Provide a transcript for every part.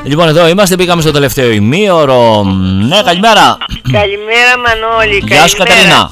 Λοιπόν, εδώ είμαστε, μπήκαμε στο τελευταίο ημίωρο. Ναι, καλημέρα. Καλημέρα Μανώλη. Γεια σου Κατερίνα.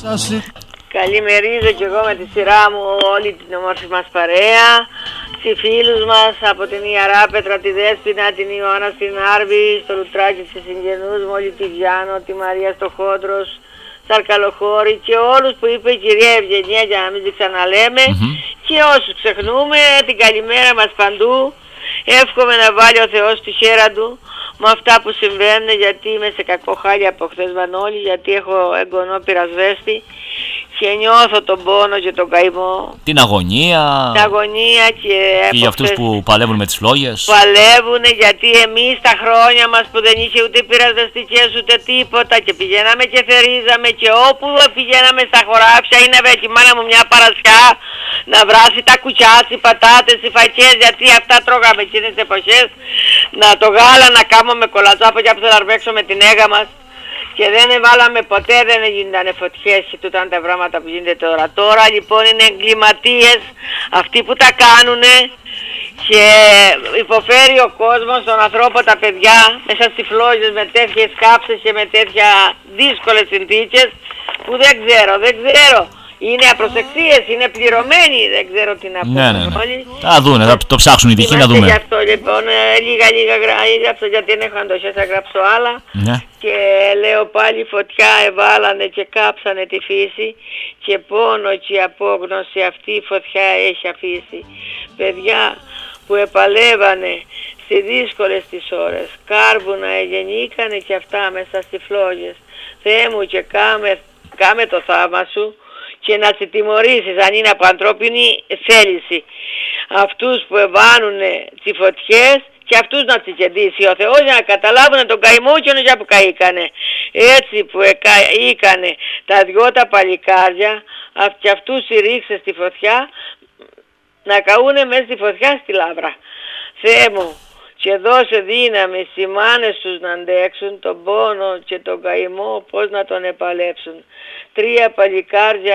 Καλημερίζω κι εγώ με τη σειρά μου όλη την όμορφη μας παρέα, τους φίλους μας από την Ιεράπετρα, τη Δέσποινα, την Ιωάννα στην Άρβη, στο Λουτράκι της συγγενούς μου, όλη τη Γιάννο, τη Μαρία στο Χόντρος, Σαρκαλοχώρη και όλους που είπε η κυρία Ευγενία, για να μην τις ξαναλέμε, και όσους ξεχνούμε, την καλημέρα μας παντού. Εύχομαι να βάλει ο Θεός τη χέρα του με αυτά που συμβαίνουν, γιατί είμαι σε κακό χάλι από χθες Μανώλη, γιατί έχω εγγονό πυρασβέστη και νιώθω τον πόνο και τον καημό. Την αγωνία. Την αγωνία και για αυτούς που παλεύουν με τις φλόγες. Παλεύουν γιατί εμείς τα χρόνια μας που δεν είχε ούτε πυρασβεστικές ούτε τίποτα και πηγαίναμε και θερίζαμε και όπου πηγαίναμε στα χωράφια ή να βρει η μάνα μου μια παρασιά να βράσει τα κουκιά, οι πατάτες, οι φακές, γιατί αυτά τρώγαμε εκείνες τις εποχές, να το γάλα να κάνουμε κολατσάπο και από να αρπέξω με την έγα μας. Και δεν βάλαμε ποτέ, δεν γίνανε φωτιές και τούτα τα πράγματα που γίνεται τώρα. Τώρα λοιπόν είναι εγκληματίες αυτοί που τα κάνουνε και υποφέρει ο κόσμος, τον ανθρώπο, τα παιδιά μέσα στις φλόγες με τέτοιες κάψες και με τέτοια δύσκολες συνθήκες που δεν ξέρω. Είναι απροσεξίες, είναι πληρωμένοι, δεν ξέρω τι να πούμε. Ναι. Θα δούνε, θα το ψάξουν οι δικοί να δούμε. Γι' αυτό λοιπόν λίγα γράψω, γιατί δεν έχω αντοχές να γράψω άλλα. Ναι. Και λέω πάλι φωτιά εβάλανε και κάψανε τη φύση και πόνο και απόγνωση αυτή η φωτιά έχει αφήσει. Παιδιά που επαλεύανε σε δύσκολες τις ώρες, κάρβουνα εγεννήκανε και αυτά μέσα στις φλόγες. Θεέ μου και κάμε το θαύμα σου και να σε τιμωρήσεις αν είναι από ανθρώπινη θέληση. Αυτούς που εβάνουν τις φωτιές και αυτούς να τις κεντήσει ο Θεός για να καταλάβουν τον καημό και για που καήκανε. Έτσι που καήκανε τα δυο τα παλικάρια και αυτούς οι ρίξε στη φωτιά να καούνε μέσα στη φωτιά στη λάβρα. Θεέ μου, και δώσε δύναμη στις μάνες τους να αντέξουν τον πόνο και τον καημό, πώς να τον επαλέψουν. 3 παλικάρια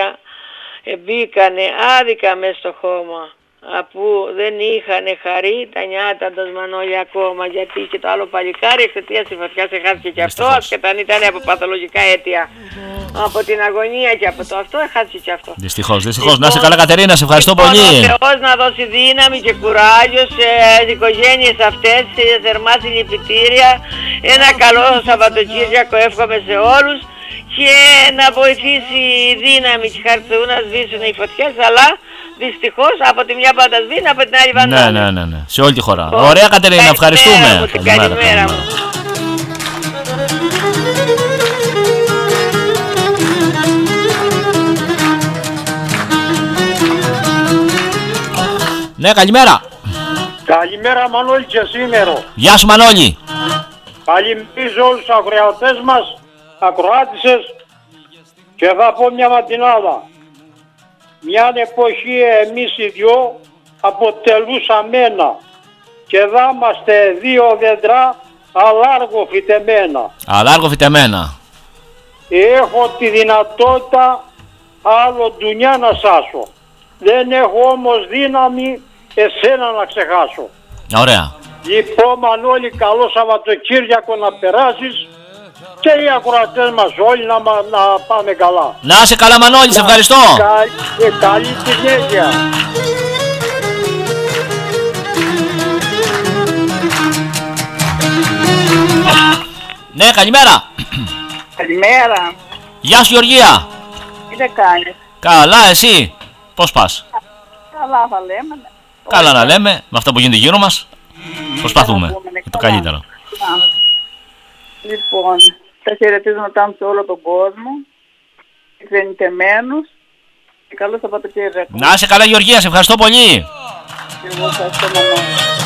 μπήκανε άδικα μες στο χώμα, αφού δεν είχανε χαρεί τα νιάτα τους Μανώλη ακόμα, γιατί και το άλλο παλικάρι εξαιτίας της φωτιάς εχάθηκε και αυτό, και αν ήταν από παθολογικά αίτια, από την αγωνία και από το αυτό εχάθηκε και αυτό. Δυστυχώς. Να είσαι καλά Κατερίνα, σε ευχαριστώ πολύ. Ο Θεός να δώσει δύναμη και κουράγιο σε οικογένειες αυτές, σε θερμά συλληπιτήρια, ένα καλό Σαββατοκύριακο εύχομαι σε όλους και να βοηθήσει η δύναμη και χάρη του Θεού να σβήσουν οι φωτιές, αλλά δυστυχώς από τη μια πάντα σβήνει, από την άλλη πάντα. Ναι. Σε όλη τη χώρα. Ωραία Κατερίνα, ευχαριστούμε. Καλημέρα μου. Ναι, καλημέρα. Καλημέρα Μανώλη και σήμερα. Γεια σου Μανώλη. Καλημερίζω όλους τους ακροατές μας, ακροάτησες, και θα πω μια ματινάδα. Μια εποχή εμείς οι δυο αποτελούσαμε ένα και θα είμαστε 2 δέντρα αλάργο φυτεμένα. Έχω τη δυνατότητα άλλο ντουνιά να σάσω. Δεν έχω όμως δύναμη εσένα να ξεχάσω. Ωραία. Λοιπόν Μανώλη, καλό Σαββατοκύριακο να περάσεις και οι ακροατές μας όλοι να πάμε καλά. Να είσαι καλά Μανώλη, σε ευχαριστώ. Καλή συνέχεια. Ναι, καλημέρα. Καλημέρα. Γεια σου Γεωργία. Τι δεν κάνεις? Καλά, εσύ πώς πας? Καλά θα λέμε. Καλά να λέμε, με αυτά που γίνεται γύρω μας. Προσπαθούμε για το καλύτερο. Λοιπόν, τα χαιρετίσματά μου σε όλο τον κόσμο, εξενητεμένους, και καλό Σαββατοκύριακο. Να είσαι καλά Γεωργία, σε ευχαριστώ πολύ. Και εγώ ευχαριστώ Μανώλη.